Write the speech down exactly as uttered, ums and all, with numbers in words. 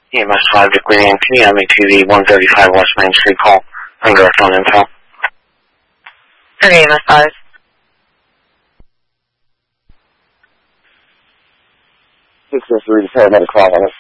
E M S five, Dick William, can you add me to the one thirty-five West Main Street call on direct on info? For E M S five. six oh three, paramedic call on it.